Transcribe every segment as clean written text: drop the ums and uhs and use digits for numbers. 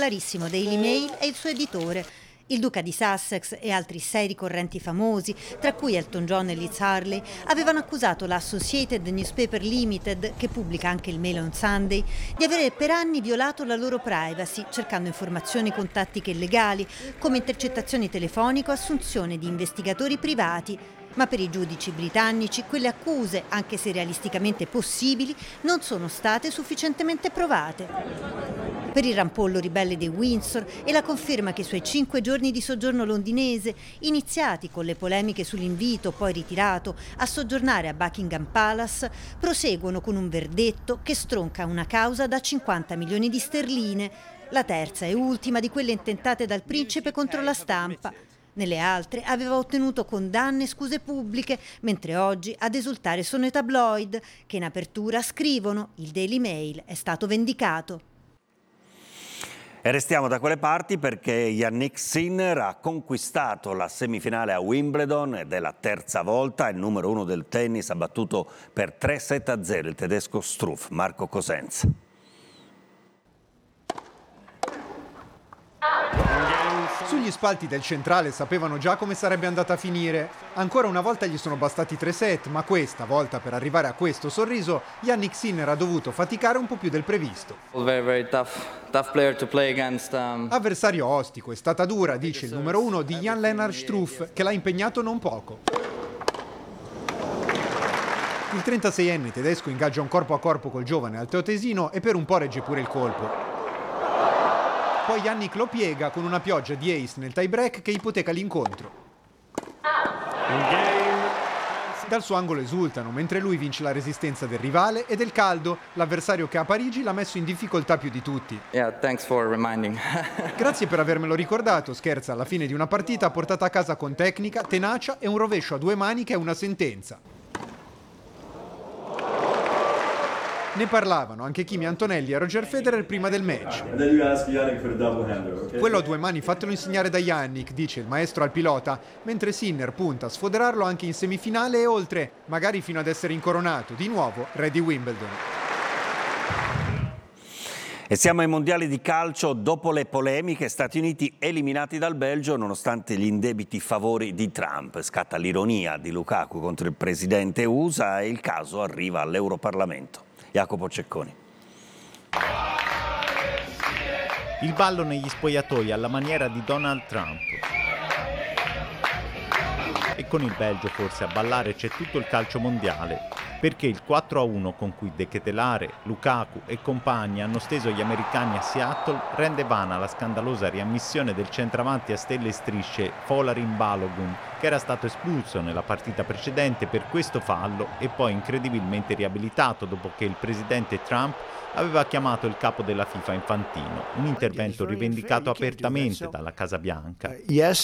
popolarissimo Daily Mail e il suo editore, il duca di Sussex e altri 6 ricorrenti famosi, tra cui Elton John e Liz Hurley, avevano accusato la Associated Newspaper Limited, che pubblica anche il Mail on Sunday, di avere per anni violato la loro privacy, cercando informazioni contattiche illegali, come intercettazioni telefoniche o assunzione di investigatori privati. Ma per i giudici britannici quelle accuse, anche se realisticamente possibili, non sono state sufficientemente provate. Per il rampollo ribelle dei Windsor e la conferma che i suoi 5 giorni di soggiorno londinese, iniziati con le polemiche sull'invito poi ritirato a soggiornare a Buckingham Palace, proseguono con un verdetto che stronca una causa da 50 milioni di sterline, la terza e ultima di quelle intentate dal principe contro la stampa. Nelle altre aveva ottenuto condanne e scuse pubbliche, mentre oggi ad esultare sono i tabloid, che in apertura scrivono: il Daily Mail è stato vendicato. E restiamo da quelle parti perché Jannik Sinner ha conquistato la semifinale a Wimbledon ed è la terza volta. Il numero 1 del tennis ha battuto per 3-7-0 il tedesco Struff, Marco Cosenza. Sugli spalti del centrale sapevano già come sarebbe andata a finire. Ancora una volta gli sono bastati 3 set, ma questa volta, per arrivare a questo sorriso, Jannik Sinner ha dovuto faticare un po' più del previsto. Very tough player to play against. Avversario ostico, è stata dura, dice il numero 1 di Jan-Lennard Struff, che l'ha impegnato non poco. Il 36enne tedesco ingaggia un corpo a corpo col giovane altoatesino e per un po' regge pure il colpo. Poi Jannik lo piega con una pioggia di ace nel tie-break che ipoteca l'incontro. Dal suo angolo esultano, mentre lui vince la resistenza del rivale e del caldo, l'avversario che a Parigi l'ha messo in difficoltà più di tutti. Thanks for reminding. Grazie per avermelo ricordato, scherza alla fine di una partita portata a casa con tecnica, tenacia e un rovescio a 2 mani che è una sentenza. Ne parlavano anche Kimi Antonelli e Roger Federer prima del match. Quello a 2 mani fatelo insegnare da Jannik, dice il maestro al pilota, mentre Sinner punta a sfoderarlo anche in semifinale e oltre, magari fino ad essere incoronato, di nuovo, re di Wimbledon. E siamo ai mondiali di calcio. Dopo le polemiche, Stati Uniti eliminati dal Belgio nonostante gli indebiti favori di Trump. Scatta l'ironia di Lukaku contro il presidente USA e il caso arriva all'Europarlamento. Jacopo Cecconi. Il ballo negli spogliatoi alla maniera di Donald Trump. E con il Belgio forse a ballare c'è tutto il calcio mondiale, perché il 4-1 con cui De Ketelaere, Lukaku e compagni hanno steso gli americani a Seattle rende vana la scandalosa riammissione del centravanti a stelle e strisce Folarin Balogun, che era stato espulso nella partita precedente per questo fallo e poi incredibilmente riabilitato dopo che il presidente Trump aveva chiamato il capo della FIFA Infantino, un intervento rivendicato apertamente dalla Casa Bianca.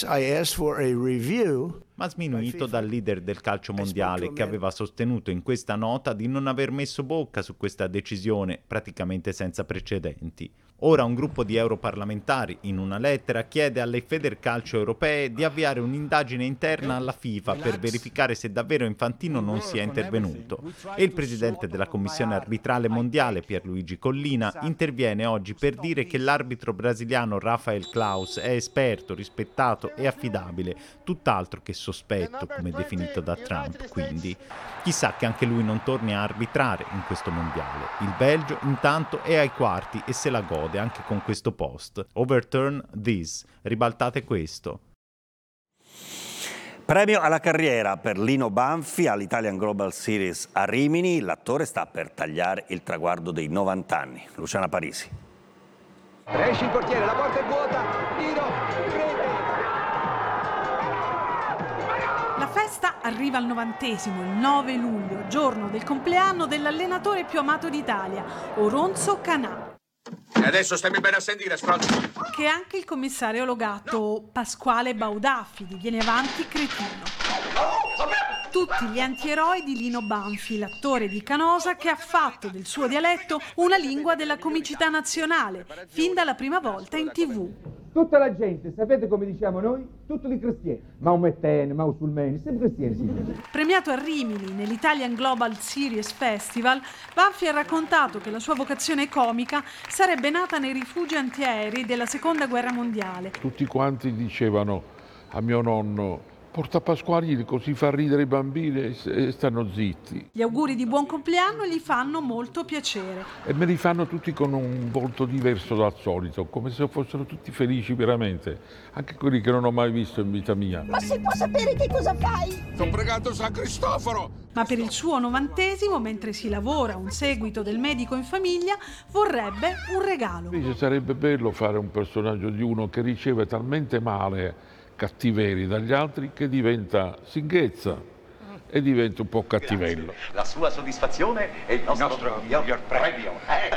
Ma sminuito dal leader del calcio mondiale che aveva sostenuto in questa nota di non aver messo bocca su questa decisione praticamente senza precedenti. Ora un gruppo di europarlamentari in una lettera chiede alle Federcalcio europee di avviare un'indagine interna alla FIFA per verificare se davvero Infantino non sia intervenuto. E il presidente della Commissione arbitrale mondiale Pierluigi Collina interviene oggi per dire che l'arbitro brasiliano Rafael Claus è esperto, rispettato e affidabile, tutt'altro che sospetto, come definito da Trump, quindi chissà che anche lui non torni a arbitrare in questo mondiale. Il Belgio intanto è ai quarti e se la gode anche con questo post. Overturn this, ribaltate questo. Premio alla carriera per Lino Banfi all'Italian Global Series a Rimini. L'attore sta per tagliare il traguardo dei 90 anni. Luciana Parisi. Esce il portiere, la porta è vuota, tiro, rete. La festa arriva al 90°, il 9 luglio, giorno del compleanno dell'allenatore più amato d'Italia, Oronzo Canà. E adesso stammi bene a sentire, scrollo. Che anche il commissario logato Pasquale Baudaffi di Viene Avanti Cretino. Tutti gli antieroi di Lino Banfi, l'attore di Canosa che ha fatto del suo dialetto una lingua della comicità nazionale, fin dalla prima volta in TV. Tutta la gente, sapete come diciamo noi? Tutti di cristiani. Maometteni, musulmani, sempre cristiani, signori. Premiato a Rimini nell'Italian Global Series Festival, Banfi ha raccontato che la sua vocazione comica sarebbe nata nei rifugi antiaerei della Seconda Guerra Mondiale. Tutti quanti dicevano a mio nonno: porta Pasqualini, così fa ridere i bambini e stanno zitti. Gli auguri di buon compleanno gli fanno molto piacere. E me li fanno tutti con un volto diverso dal solito, come se fossero tutti felici veramente, anche quelli che non ho mai visto in vita mia. Ma si può sapere che cosa fai? T'ho pregato San Cristoforo! Ma per il suo 90°, mentre si lavora un seguito del Medico in Famiglia, vorrebbe un regalo. Invece sarebbe bello fare un personaggio di uno che riceve talmente male cattiveri dagli altri che diventa singhezza e diventa un po' cattivello. La sua soddisfazione è il nostro miglior premio.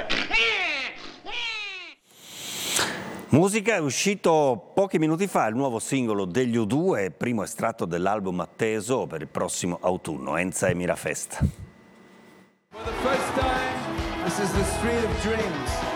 Musica. È uscito pochi minuti fa il nuovo singolo degli U2, primo estratto dell'album atteso per il prossimo autunno, Enza e Mirafest. For the first time, this is the Street of Dreams.